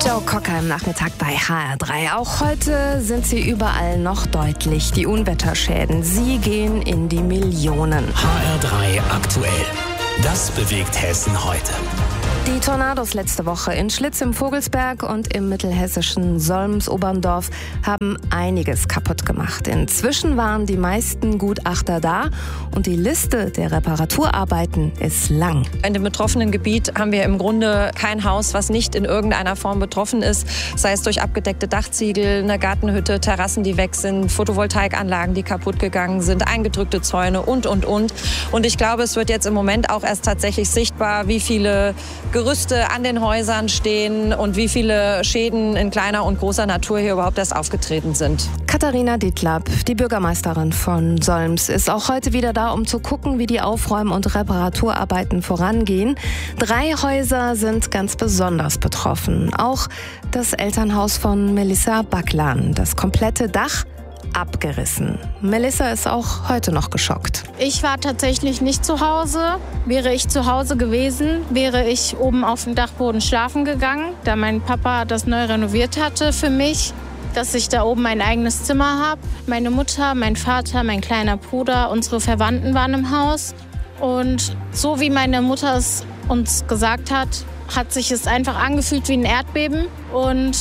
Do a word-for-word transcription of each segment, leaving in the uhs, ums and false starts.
Joe Cocker im Nachmittag bei H R drei. Auch heute sind sie überall noch deutlich. Die Unwetterschäden, sie gehen in die Millionen. H R drei aktuell. Das bewegt Hessen heute. Die Tornados letzte Woche in Schlitz im Vogelsberg und im mittelhessischen Solms-Oberndorf haben einiges kaputt gemacht. Inzwischen waren die meisten Gutachter da und die Liste der Reparaturarbeiten ist lang. In dem betroffenen Gebiet haben wir im Grunde kein Haus, was nicht in irgendeiner Form betroffen ist. Sei es durch abgedeckte Dachziegel, eine Gartenhütte, Terrassen, die weg sind, Photovoltaikanlagen, die kaputt gegangen sind, eingedrückte Zäune und, und, und. Und ich glaube, es wird jetzt im Moment auch erst tatsächlich sichtbar, wie viele Gerüste an den Häusern stehen und wie viele Schäden in kleiner und großer Natur hier überhaupt erst aufgetreten sind. Katharina Dietlapp, die Bürgermeisterin von Solms, ist auch heute wieder da, um zu gucken, wie die Aufräum- und Reparaturarbeiten vorangehen. Drei Häuser sind ganz besonders betroffen. Auch das Elternhaus von Melissa Backlan. Das komplette Dach abgerissen. Melissa ist auch heute noch geschockt. Ich war tatsächlich nicht zu Hause. Wäre ich zu Hause gewesen, wäre ich oben auf dem Dachboden schlafen gegangen, da mein Papa das neu renoviert hatte für mich, dass ich da oben ein eigenes Zimmer habe. Meine Mutter, mein Vater, mein kleiner Bruder, unsere Verwandten waren im Haus. Und so wie meine Mutter es uns gesagt hat, hat sich es einfach angefühlt wie ein Erdbeben. Und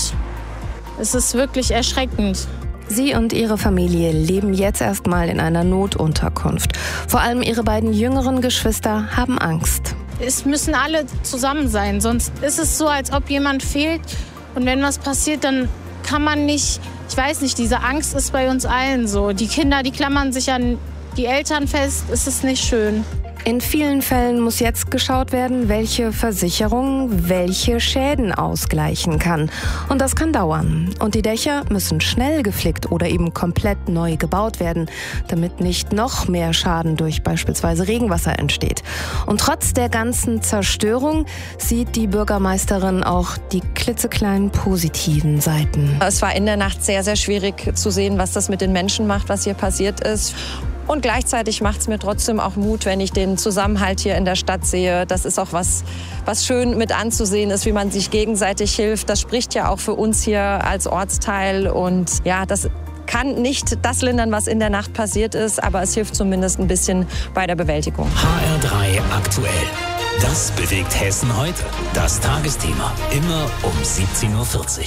es ist wirklich erschreckend. Sie und ihre Familie leben jetzt erstmal in einer Notunterkunft. Vor allem ihre beiden jüngeren Geschwister haben Angst. Es müssen alle zusammen sein, sonst ist es so, als ob jemand fehlt. Und wenn was passiert, dann kann man nicht, ich weiß nicht, diese Angst ist bei uns allen so. Die Kinder, die klammern sich an die Eltern fest, es ist nicht schön. In vielen Fällen muss jetzt geschaut werden, welche Versicherung welche Schäden ausgleichen kann. Und das kann dauern. Und die Dächer müssen schnell geflickt oder eben komplett neu gebaut werden, damit nicht noch mehr Schaden durch beispielsweise Regenwasser entsteht. Und trotz der ganzen Zerstörung sieht die Bürgermeisterin auch die klitzekleinen positiven Seiten. Es war in der Nacht sehr, sehr schwierig zu sehen, was das mit den Menschen macht, was hier passiert ist. Und gleichzeitig macht es mir trotzdem auch Mut, wenn ich den Zusammenhalt hier in der Stadt sehe. Das ist auch was, was schön mit anzusehen ist, wie man sich gegenseitig hilft. Das spricht ja auch für uns hier als Ortsteil. Und ja, das kann nicht das lindern, was in der Nacht passiert ist, aber es hilft zumindest ein bisschen bei der Bewältigung. H R drei aktuell. Das bewegt Hessen heute. Das Tagesthema. Immer um siebzehn Uhr vierzig.